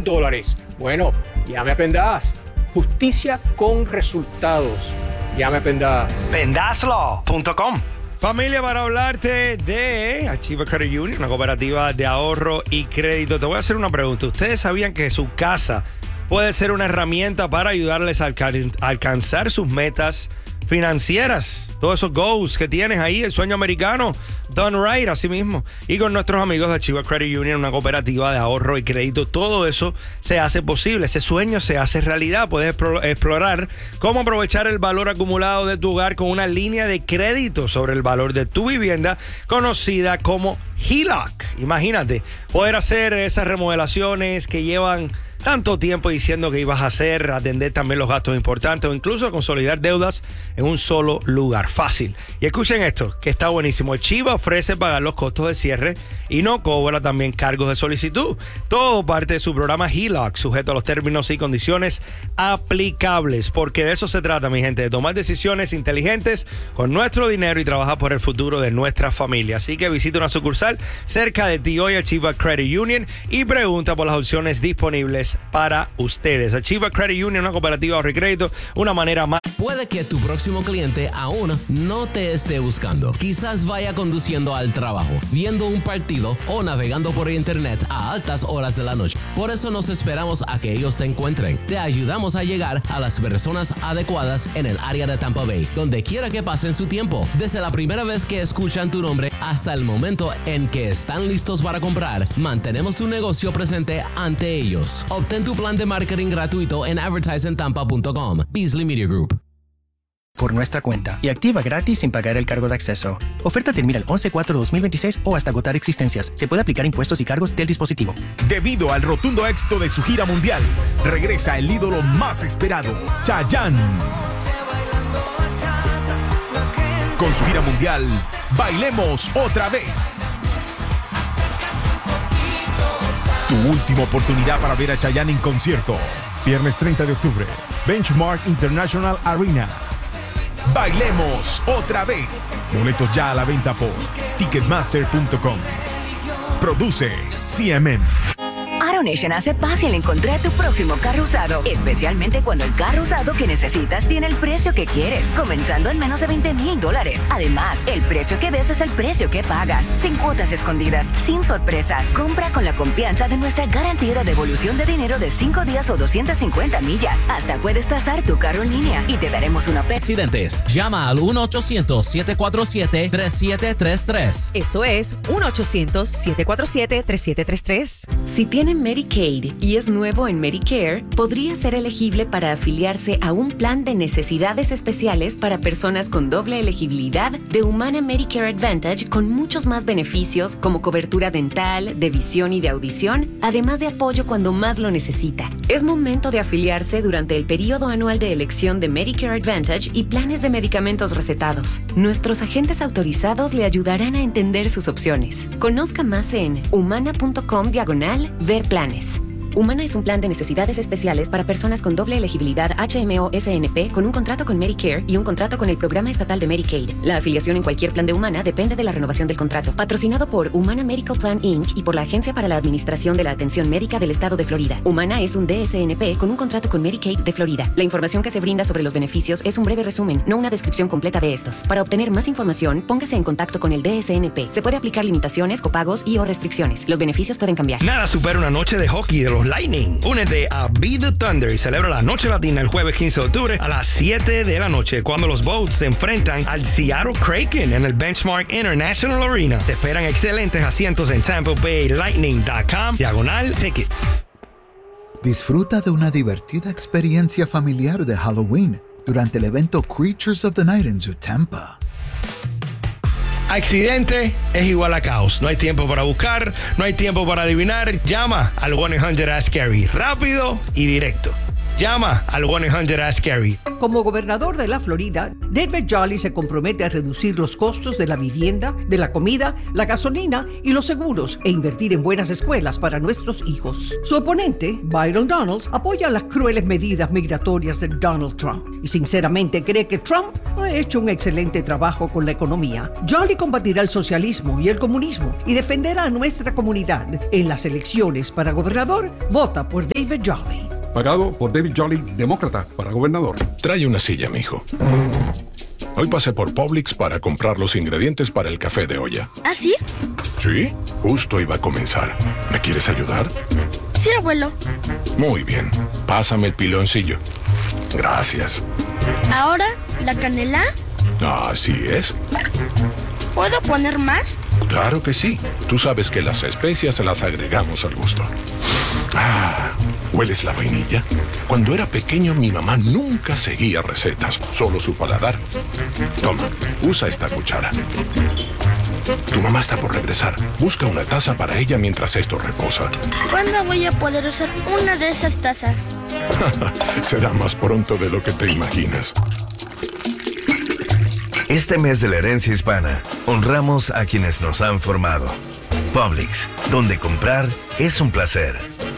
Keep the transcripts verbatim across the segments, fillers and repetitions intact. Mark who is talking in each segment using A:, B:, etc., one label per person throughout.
A: dólares. Bueno, llame a Pendas. Justicia con resultados. Llame a Pendas.
B: Pendas Law punto com.
C: Familia, para hablarte de Achieva Credit Union, una cooperativa de ahorro y crédito, te voy a hacer una pregunta. ¿Ustedes sabían que su casa puede ser una herramienta para ayudarles a alca- alcanzar sus metas financieras? Todos esos goals que tienes ahí, el sueño americano, done right, así mismo. Y con nuestros amigos de Achieva Credit Union, una cooperativa de ahorro y crédito, todo eso se hace posible. Ese sueño se hace realidad. Puedes explorar cómo aprovechar el valor acumulado de tu hogar con una línea de crédito sobre el valor de tu vivienda, conocida como H E L O C. Imagínate, poder hacer esas remodelaciones que llevan tanto tiempo diciendo que ibas a hacer, atender también los gastos importantes o incluso consolidar deudas en un solo lugar. Fácil. Y escuchen esto, que está buenísimo. Achieva ofrece pagar los costos de cierre y no cobra también cargos de solicitud. Todo parte de su programa H E L O C, sujeto a los términos y condiciones aplicables. Porque de eso se trata, mi gente, de tomar decisiones inteligentes con nuestro dinero y trabajar por el futuro de nuestra familia. Así que visita una sucursal cerca de ti hoy, Achieva Credit Union, y pregunta por las opciones disponibles para ustedes. Achieva Credit Union, una cooperativa de ahorro y crédito, una manera más.
D: Puede que tu próximo cliente aún no te esté buscando. Quizás vaya conduciendo al trabajo, viendo un partido o navegando por internet a altas horas de la noche. Por eso nos esperamos a que ellos te encuentren. Te ayudamos a llegar a las personas adecuadas en el área de Tampa Bay, donde quiera que pasen su tiempo. Desde la primera vez que escuchan tu nombre hasta el momento en que están listos para comprar, mantenemos tu negocio presente ante ellos. Obtén tu plan de marketing gratuito en advertise tampa punto com. Beasley Media Group.
E: Por nuestra cuenta y activa gratis sin pagar el cargo de acceso. Oferta termina el once cuatro dos mil veintiséis o hasta agotar existencias. Se puede aplicar impuestos y cargos del dispositivo.
F: Debido al rotundo éxito de su gira mundial, regresa el ídolo más esperado, Chayanne. Con su gira mundial, Bailemos Otra Vez. Tu última oportunidad para ver a Chayanne en concierto. Viernes treinta de octubre, Benchmark International Arena. Bailemos Otra Vez. Boletos ya a la venta por ticketmaster punto com. Produce C M M.
G: AutoNation hace fácil encontrar tu próximo carro usado, especialmente cuando el carro usado que necesitas tiene el precio que quieres, comenzando en menos de veinte mil dólares. Además, el precio que ves es el precio que pagas, sin cuotas escondidas, sin sorpresas. Compra con la confianza de nuestra garantía de devolución de dinero de cinco días o doscientas cincuenta millas. Hasta puedes tasar tu carro en línea y te daremos una pe...
D: Accidentes. Llama al uno ochocientos siete cuatro siete tres siete tres tres.
H: Eso es uno ochocientos siete cuatro siete tres siete tres tres.
I: Si tienen Medicaid y es nuevo en Medicare, podría ser elegible para afiliarse a un plan de necesidades especiales para personas con doble elegibilidad de Humana Medicare Advantage, con muchos más beneficios como cobertura dental, de visión y de audición, además de apoyo cuando más lo necesita. Es momento de afiliarse durante el periodo anual de elección de Medicare Advantage y planes de medicamentos recetados. Nuestros agentes autorizados le ayudarán a entender sus opciones. Conozca más en humana punto com diagonal ver planes. Humana es un plan de necesidades especiales para personas con doble elegibilidad H M O S N P con un contrato con Medicare y un contrato con el programa estatal de Medicaid. La afiliación en cualquier plan de Humana depende de la renovación del contrato. Patrocinado por Humana Medical Plan Incorporated y por la Agencia para la Administración de la Atención Médica del Estado de Florida. Humana es un D S N P con un contrato con Medicaid de Florida. La información que se brinda sobre los beneficios es un breve resumen, no una descripción completa de estos. Para obtener más información, póngase en contacto con el D S N P. Se puede aplicar limitaciones, copagos y o restricciones. Los beneficios pueden cambiar.
C: Nada supera una noche de hockey de los Lightning. Únete a Be the Thunder y celebra la Noche Latina el jueves quince de octubre a las siete de la noche, cuando los Boats se enfrentan al Seattle Kraken en el Benchmark International Arena. Te esperan excelentes asientos en tampa bay lightning punto com diagonal tickets.
J: Disfruta de una divertida experiencia familiar de Halloween durante el evento Creatures of the Night en Tampa.
C: Accidente es igual a caos. No hay tiempo para buscar, no hay tiempo para adivinar. Llama al uno ochocientos Ask Gary. Rápido y directo. Llama al uno ochocientos Ask Gary.
K: Como gobernador de la Florida, David Jolly se compromete a reducir los costos de la vivienda, de la comida, la gasolina y los seguros e invertir en buenas escuelas para nuestros hijos. Su oponente, Byron Donalds, apoya las crueles medidas migratorias de Donald Trump y sinceramente cree que Trump ha hecho un excelente trabajo con la economía. Jolly combatirá el socialismo y el comunismo y defenderá a nuestra comunidad. En las elecciones para gobernador, vota por David David Jolly.
L: Pagado por David Jolly, demócrata, para gobernador.
M: Trae una silla, mijo. Hoy pasé por Publix para comprar los ingredientes para el café de olla.
N: ¿Ah, sí?
M: Sí, justo iba a comenzar. ¿Me quieres ayudar?
N: Sí, abuelo.
M: Muy bien. Pásame el piloncillo. Gracias.
N: ¿Ahora la canela?
M: Así es.
N: ¿Puedo poner más?
M: Claro que sí. Tú sabes que las especias se las agregamos al gusto. Ah, ¿hueles la vainilla? Cuando era pequeño mi mamá nunca seguía recetas, solo su paladar. Toma, usa esta cuchara. Tu mamá está por regresar. Busca una taza para ella mientras esto reposa.
N: ¿Cuándo voy a poder usar una de esas tazas?
M: Será más pronto de lo que te imaginas.
O: Este mes de la herencia hispana, honramos a quienes nos han formado. Publix, donde comprar es un placer.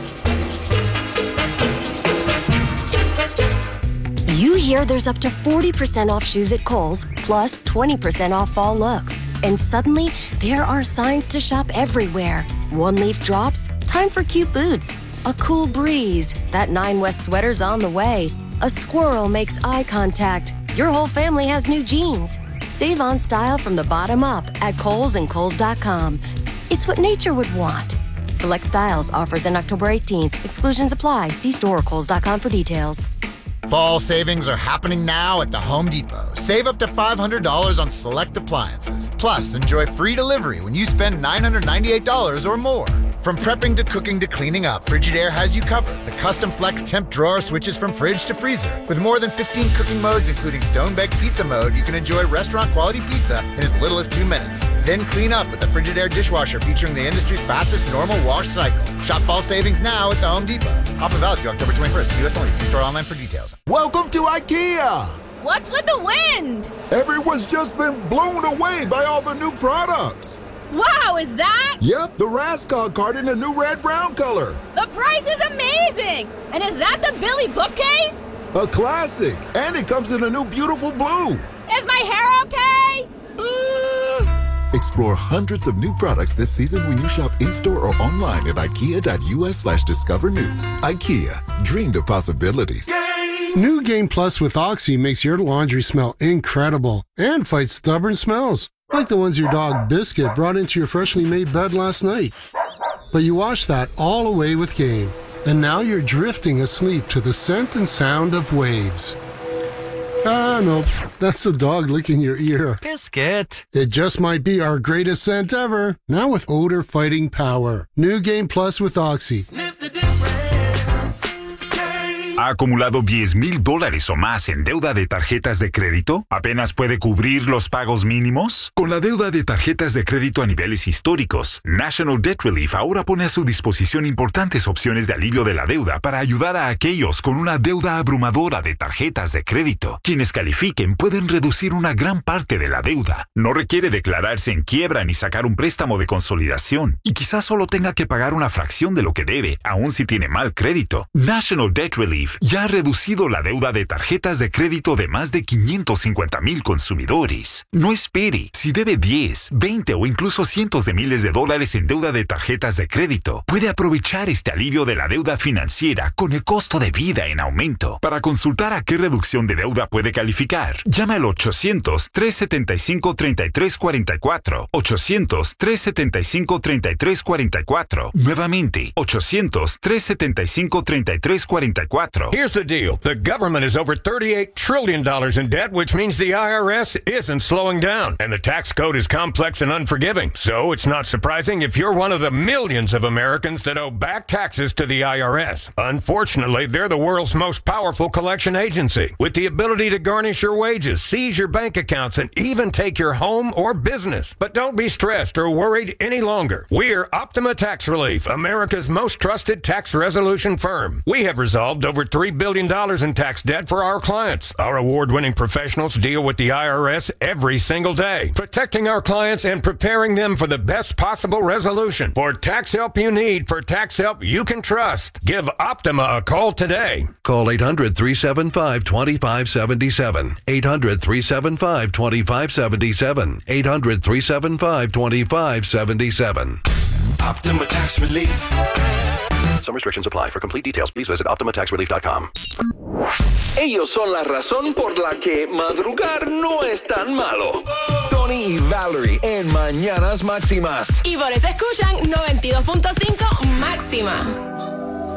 P: You hear there's up to forty percent off shoes at Kohl's, plus twenty percent off fall looks. And suddenly, there are signs to shop everywhere. One leaf drops, time for cute boots. A cool breeze, that Nine West sweater's on the way. A squirrel makes eye contact. Your whole family has new jeans. Save on style from the bottom up at Kohl's and Kohl's dot com. It's what nature would want. Select styles, offers in October eighteenth. Exclusions apply. See store or Kohl's dot com for details.
Q: Fall savings are happening now at the Home Depot. Save up to five hundred dollars on select appliances. Plus, enjoy free delivery when you spend nine hundred ninety-eight dollars or more. From prepping to cooking to cleaning up, Frigidaire has you covered. The custom flex temp drawer switches from fridge to freezer. With more than fifteen cooking modes, including stone-baked pizza mode, you can enjoy restaurant-quality pizza in as little as two minutes. Then clean up with the Frigidaire dishwasher featuring the industry's fastest normal wash cycle. Shop fall savings now at the Home Depot. Offer valid through October twenty-first. U S only. See store online for details.
R: Welcome to IKEA!
S: What's with the wind?
R: Everyone's just been blown away by all the new products.
S: Wow, is that?
R: Yep, the Raskog cart in a new red-brown color.
S: The price is amazing! And is that the Billy bookcase?
R: A classic, and it comes in a new beautiful blue.
S: Is my hair okay?
R: Uh...
T: Explore hundreds of new products this season when you shop in-store or online at ikea.us slash discover new. IKEA, dream the possibilities.
U: New Game Plus with Oxy makes your laundry smell incredible and fights stubborn smells, like the ones your dog Biscuit brought into your freshly made bed last night. But you wash that all away with Game, and now you're drifting asleep to the scent and sound of waves. Ah, nope. That's the dog licking your ear.
O: Biscuit.
U: It just might be our greatest scent ever. Now with odor-fighting power. New Game Plus with Oxy.
V: ¿Ha acumulado diez mil dólares o más en deuda de tarjetas de crédito? ¿Apenas puede cubrir los pagos mínimos? Con la deuda de tarjetas de crédito a niveles históricos, National Debt Relief ahora pone a su disposición importantes opciones de alivio de la deuda para ayudar a aquellos con una deuda abrumadora de tarjetas de crédito. Quienes califiquen pueden reducir una gran parte de la deuda. No requiere declararse en quiebra ni sacar un préstamo de consolidación. Y quizás solo tenga que pagar una fracción de lo que debe, aun si tiene mal crédito. National Debt Relief ya ha reducido la deuda de tarjetas de crédito de más de quinientos cincuenta mil consumidores. No espere. Si debe diez, veinte o incluso cientos de miles de dólares en deuda de tarjetas de crédito, puede aprovechar este alivio de la deuda financiera con el costo de vida en aumento. Para consultar a qué reducción de deuda puede calificar, llama al ochocientos, trescientos setenta y cinco, treinta y tres cuarenta y cuatro. ochocientos, trescientos setenta y cinco, treinta y tres cuarenta y cuatro. Nuevamente, ochocientos, trescientos setenta y cinco, treinta y tres cuarenta y cuatro.
W: Here's the deal. The government is over thirty-eight trillion dollars in debt, which means the I R S isn't slowing down. And the tax code is complex and unforgiving. So it's not surprising if you're one of the millions of Americans that owe back taxes to the I R S. Unfortunately, they're the world's most powerful collection agency, with the ability to garnish your wages, seize your bank accounts, and even take your home or business. But don't be stressed or worried any longer. We're Optima Tax Relief, America's most trusted tax resolution firm. We have resolved over three billion dollars in tax debt for our clients. Our award-winning professionals deal with the I R S every single day, protecting our clients and preparing them for the best possible resolution. For tax help you need, for tax help you can trust, give Optima a call today.
X: Call eight hundred, three seven five, two five seven seven. eight hundred, three seven five, two five seven seven. eight hundred, three seven five, two five seven seven.
O: Optima Tax Relief.
X: Some restrictions apply. For complete details, please visit optima tax relief dot com.
A: Ellos son la razón por la que madrugar no es tan malo. Tony y Valerie en Mañanas Máximas.
B: Y por eso escuchan noventa y dos punto cinco Máxima.